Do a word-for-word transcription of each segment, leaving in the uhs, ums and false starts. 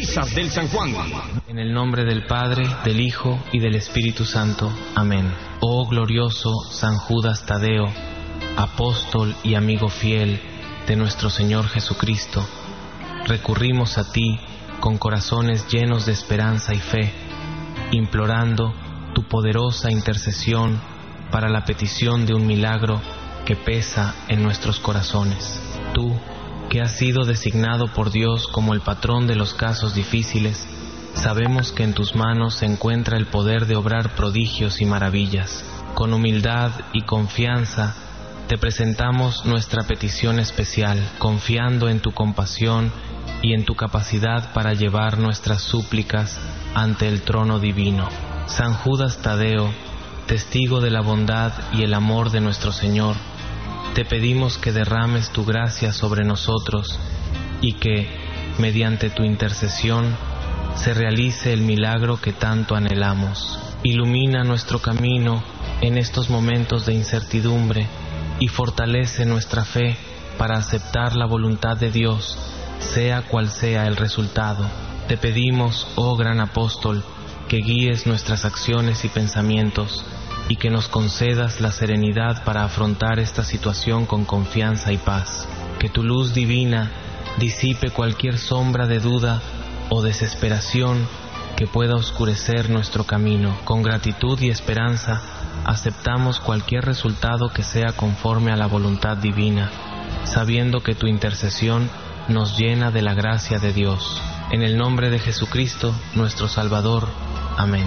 Brisas del San Juan. En el nombre del Padre, del Hijo y del Espíritu Santo. Amén. Oh glorioso San Judas Tadeo, apóstol y amigo fiel de nuestro Señor Jesucristo, recurrimos a ti con corazones llenos de esperanza y fe, implorando tu poderosa intercesión para la petición de un milagro que pesa en nuestros corazones. Tú, que has sido designado por Dios como el patrón de los casos difíciles, sabemos que en tus manos se encuentra el poder de obrar prodigios y maravillas. Con humildad y confianza te presentamos nuestra petición especial, confiando en tu compasión y en tu capacidad para llevar nuestras súplicas ante el trono divino. San Judas Tadeo, testigo de la bondad y el amor de nuestro Señor, te pedimos que derrames tu gracia sobre nosotros y que, mediante tu intercesión, se realice el milagro que tanto anhelamos. Ilumina nuestro camino en estos momentos de incertidumbre y fortalece nuestra fe para aceptar la voluntad de Dios, sea cual sea el resultado. Te pedimos, oh gran apóstol, que guíes nuestras acciones y pensamientos y que nos concedas la serenidad para afrontar esta situación con confianza y paz. Que tu luz divina disipe cualquier sombra de duda o desesperación que pueda oscurecer nuestro camino. Con gratitud y esperanza aceptamos cualquier resultado que sea conforme a la voluntad divina, sabiendo que tu intercesión nos llena de la gracia de Dios. En el nombre de Jesucristo, nuestro Salvador. Amén.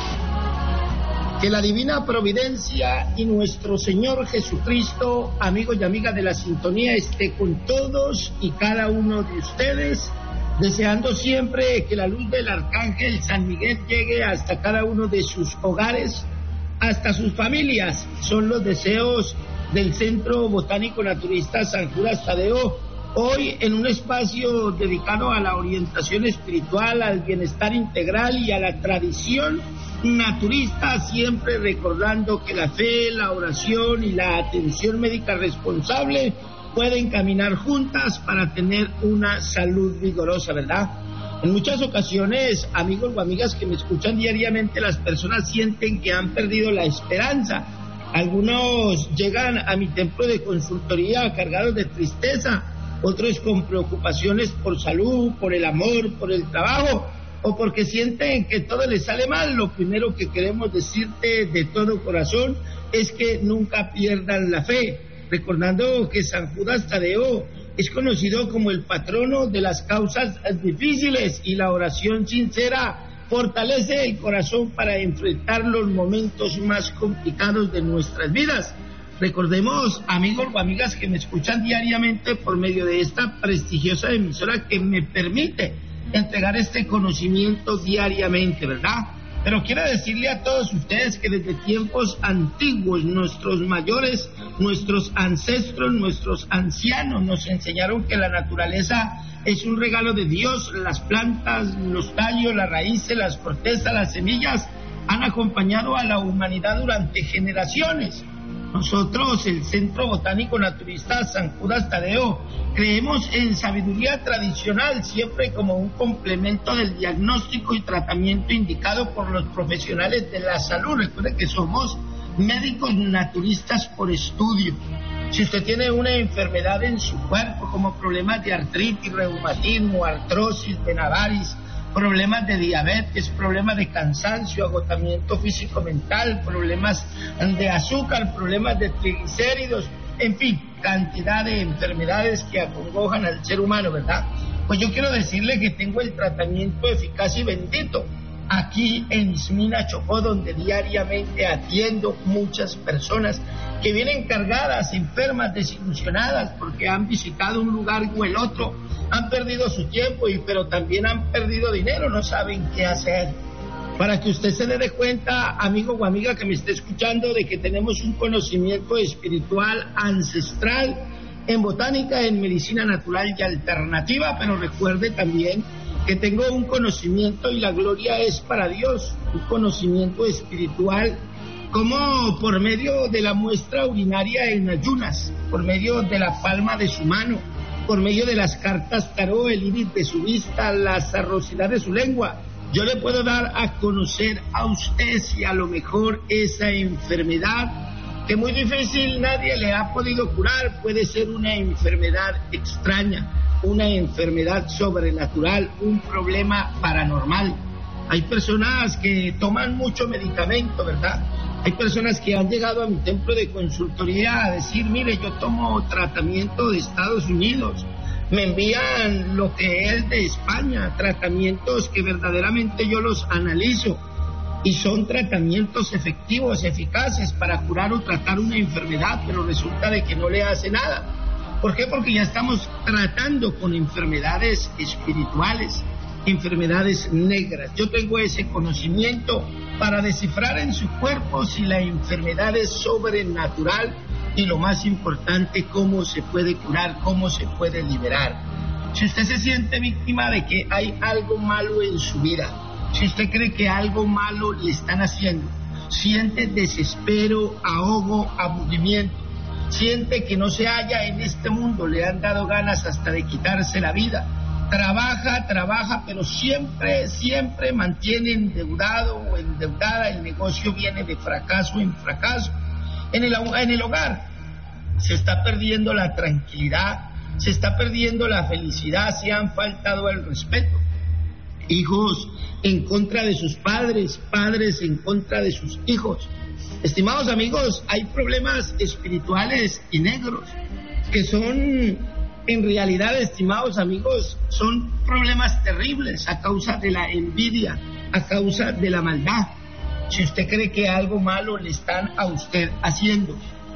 Que la divina providencia y nuestro Señor Jesucristo, amigos y amigas de la sintonía, esté con todos y cada uno de ustedes, deseando siempre que la luz del Arcángel San Miguel llegue hasta cada uno de sus hogares, hasta sus familias. Son los deseos del Centro Botánico Naturista San Judas Tadeo, hoy en un espacio dedicado a la orientación espiritual, al bienestar integral y a la tradición naturista, siempre recordando que la fe, la oración y la atención médica responsable pueden caminar juntas para tener una salud vigorosa, ¿verdad? En muchas ocasiones, amigos o amigas que me escuchan diariamente, las personas sienten que han perdido la esperanza. Algunos llegan a mi templo de consultoría cargados de tristeza, otros con preocupaciones por salud, por el amor, por el trabajo, o porque sienten que todo les sale mal. Lo primero que queremos decirte de todo corazón es que nunca pierdan la fe, recordando que San Judas Tadeo es conocido como el patrono de las causas difíciles y la oración sincera fortalece el corazón para enfrentar los momentos más complicados de nuestras vidas. Recordemos, amigos o amigas que me escuchan diariamente por medio de esta prestigiosa emisora que me permite entregar este conocimiento diariamente, ¿verdad? Pero quiero decirle a todos ustedes que desde tiempos antiguos nuestros mayores, nuestros ancestros, nuestros ancianos nos enseñaron que la naturaleza es un regalo de Dios. Las plantas, los tallos, las raíces, las cortezas, las semillas han acompañado a la humanidad durante generaciones. Nosotros, el Centro Botánico Naturista San Judas Tadeo, creemos en sabiduría tradicional, siempre como un complemento del diagnóstico y tratamiento indicado por los profesionales de la salud. Recuerden que somos médicos naturistas por estudio. Si usted tiene una enfermedad en su cuerpo, como problemas de artritis, reumatismo, artrosis, venadaris, problemas de diabetes, problemas de cansancio, agotamiento físico-mental, problemas de azúcar, problemas de triglicéridos, en fin, cantidad de enfermedades que acongojan al ser humano, ¿verdad? Pues yo quiero decirle que tengo el tratamiento eficaz y bendito aquí en Ismina, Chocó, donde diariamente atiendo muchas personas que vienen cargadas, enfermas, desilusionadas, porque han visitado un lugar o el otro, han perdido su tiempo, y pero también han perdido dinero, no saben qué hacer. Para que usted se dé cuenta, amigo o amiga que me esté escuchando, de que tenemos un conocimiento espiritual ancestral en botánica, en medicina natural y alternativa, pero recuerde también que tengo un conocimiento, y la gloria es para Dios, un conocimiento espiritual, como por medio de la muestra urinaria en ayunas, por medio de la palma de su mano, por medio de las cartas tarot, el iris de su vista, la sarrosidad de su lengua. Yo le puedo dar a conocer a usted si a lo mejor esa enfermedad, que muy difícil nadie le ha podido curar, puede ser una enfermedad extraña, una enfermedad sobrenatural, un problema paranormal. Hay personas que toman mucho medicamento, ¿verdad? Hay personas que han llegado a mi templo de consultoría a decir, mire, yo tomo tratamiento de Estados Unidos, me envían lo que es de España, tratamientos que verdaderamente yo los analizo y son tratamientos efectivos, eficaces para curar o tratar una enfermedad, pero resulta de que no le hace nada. ¿Por qué? Porque ya estamos tratando con enfermedades espirituales, enfermedades negras. Yo tengo ese conocimiento para descifrar en su cuerpo si la enfermedad es sobrenatural y lo más importante, cómo se puede curar, cómo se puede liberar. Si usted se siente víctima de que hay algo malo en su vida, si usted cree que algo malo le están haciendo, siente desespero, ahogo, aburrimiento, siente que no se halla en este mundo, le han dado ganas hasta de quitarse la vida, trabaja, trabaja, pero siempre, siempre mantiene endeudado o endeudada, el negocio viene de fracaso en fracaso. En el, en el hogar se está perdiendo la tranquilidad, se está perdiendo la felicidad, se han faltado el respeto. Hijos en contra de sus padres, padres en contra de sus hijos. Estimados amigos, hay problemas espirituales y negros que son, en realidad, estimados amigos, son problemas terribles a causa de la envidia, a causa de la maldad. Si usted cree que algo malo le están a usted haciendo,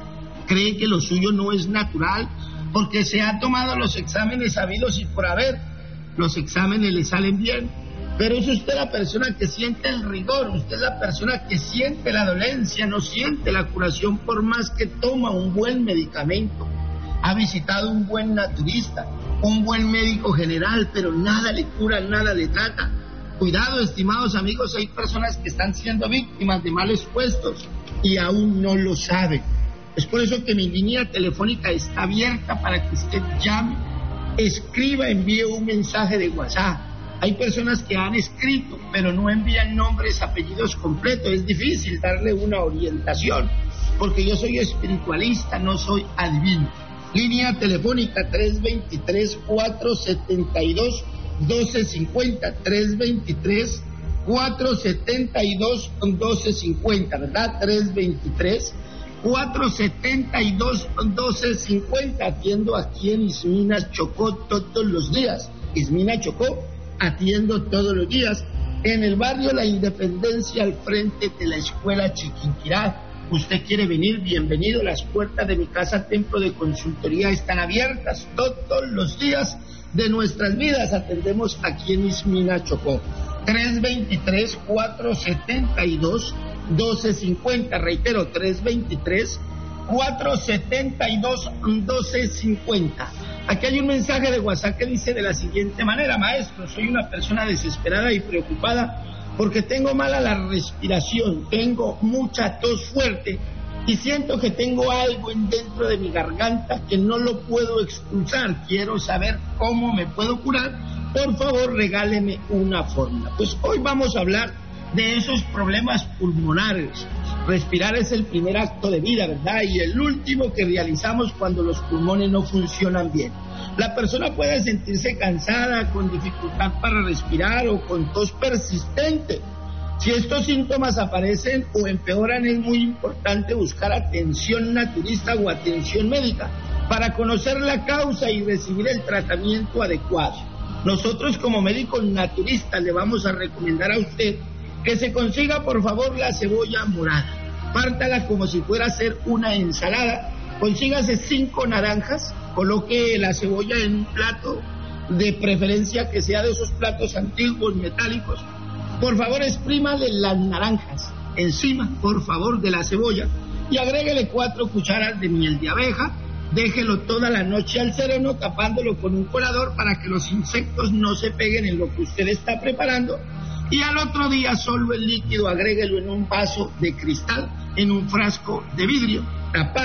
cree que lo suyo no es natural, porque se ha tomado los exámenes habidos y por haber, los exámenes le salen bien, pero es usted la persona que siente el rigor, usted es la persona que siente la dolencia, no siente la curación por más que toma un buen medicamento. Ha visitado un buen naturista, un buen médico general, pero nada le cura, nada le trata. Cuidado, estimados amigos, hay personas que están siendo víctimas de males puestos y aún no lo saben. Es por eso que mi línea telefónica está abierta para que usted llame, escriba, envíe un mensaje de WhatsApp. Hay personas que han escrito, pero no envían nombres, apellidos completos. Es difícil darle una orientación, porque yo soy espiritualista, no soy adivino. Línea telefónica tres dos tres, cuatro siete dos, doce cincuenta, tres dos tres, cuatro siete dos, doce cincuenta, ¿verdad? tres dos tres, cuatro siete dos, doce cincuenta. Atiendo aquí en Ismina, Chocó, todos los días. Ismina, Chocó, atiendo todos los días. En el barrio La Independencia, al frente de la escuela Chiquinquirá. Usted quiere venir, bienvenido. Las puertas de mi casa, templo de consultoría, están abiertas todos los días de nuestras vidas. Atendemos aquí en Ismina, Chocó. tres dos tres, cuatro siete dos, doce cincuenta. Reitero, tres dos tres, cuatro siete dos, doce cincuenta. Aquí hay un mensaje de WhatsApp que dice de la siguiente manera: maestro, soy una persona desesperada y preocupada porque tengo mala la respiración, tengo mucha tos fuerte y siento que tengo algo en dentro de mi garganta que no lo puedo expulsar. Quiero saber cómo me puedo curar. Por favor, regáleme una fórmula. Pues hoy vamos a hablar de esos problemas pulmonares. Respirar es el primer acto de vida, ¿verdad? Y el último que realizamos cuando los pulmones no funcionan bien. La persona puede sentirse cansada, con dificultad para respirar o con tos persistente. Si estos síntomas aparecen o empeoran, es muy importante buscar atención naturista o atención médica para conocer la causa y recibir el tratamiento adecuado. Nosotros, como médicos naturistas, le vamos a recomendar a usted que se consiga, por favor, la cebolla morada. Pártala como si fuera a hacer una ensalada. Consígase cinco naranjas, coloque la cebolla en un plato, de preferencia que sea de esos platos antiguos, metálicos. Por favor, exprímale las naranjas encima, por favor, de la cebolla y agréguele cuatro cucharas de miel de abeja. Déjelo toda la noche al sereno, tapándolo con un colador para que los insectos no se peguen en lo que usted está preparando. Y al otro día solo el líquido agréguelo en un vaso de cristal, en un frasco de vidrio tapado,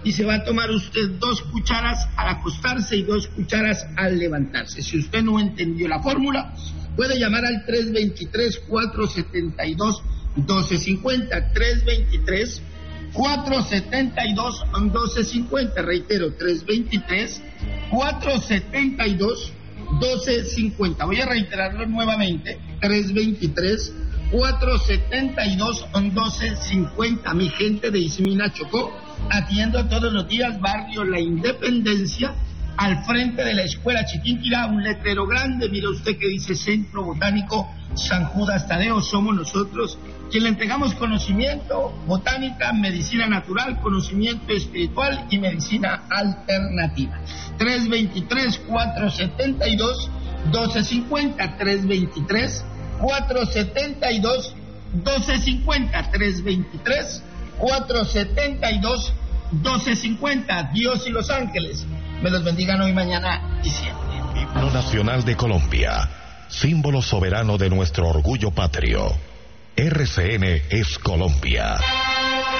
y se va a tomar usted dos cucharas al acostarse y dos cucharas al levantarse. Si usted no entendió la fórmula, puede llamar al tres veintitrés, cuatrocientos setenta y dos, doce cincuenta, tres veintitrés, cuatrocientos setenta y dos, doce cincuenta, reitero, tres veintitrés, cuatrocientos setenta y dos, doce cincuenta. Voy a reiterarlo nuevamente, tres veintitrés, cuatrocientos setenta y dos, doce cincuenta. Mi gente de Ismina, Chocó, atiendo todos los días, barrio La Independencia, al frente de la escuela Chiquinquirá, un letrero grande, mira usted que dice Centro Botánico San Judas Tadeo. Somos nosotros quien le entregamos conocimiento, botánica, medicina natural, conocimiento espiritual y medicina alternativa. tres veintitrés, cuatrocientos setenta y dos, doce cincuenta, tres veintitrés, cuatrocientos setenta y dos, doce cincuenta, tres veintitrés, cuatrocientos setenta y dos, doce cincuenta. Dios y los ángeles me los bendigan hoy, mañana y siempre. Himno Nacional de Colombia, símbolo soberano de nuestro orgullo patrio. R C N es Colombia.